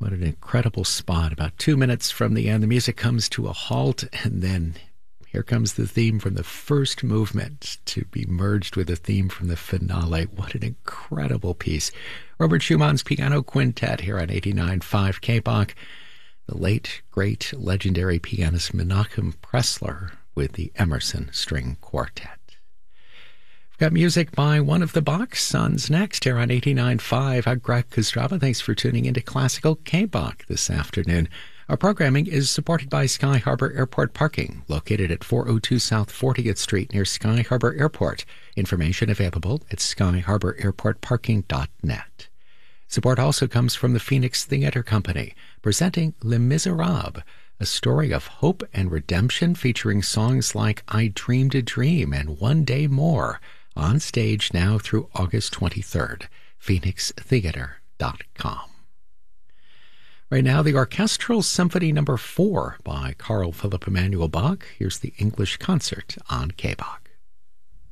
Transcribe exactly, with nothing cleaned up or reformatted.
What an incredible spot. About two minutes from the end, the music comes to a halt, and then here comes the theme from the first movement to be merged with the theme from the finale. What an incredible piece. Robert Schumann's Piano Quintet here on eighty-nine point five K B O C. The late, great, legendary pianist Menachem Pressler with the Emerson String Quartet. We've got music by one of the Bach sons next here on eighty-nine point five. I'm Greg Kostrava. Thanks for tuning into Classical K B O C this afternoon. Our programming is supported by Sky Harbor Airport Parking, located at four oh two South fortieth Street near Sky Harbor Airport. Information available at sky harbor airport parking dot net. Support also comes from the Phoenix Theatre Company, presenting Les Miserables, a story of hope and redemption featuring songs like I Dreamed a Dream and One Day More, on stage now through August twenty-third. phoenix theater dot com. Right now, the Orchestral Symphony Number four by Carl Philipp Emanuel Bach. Here's the English Concert on K B O C.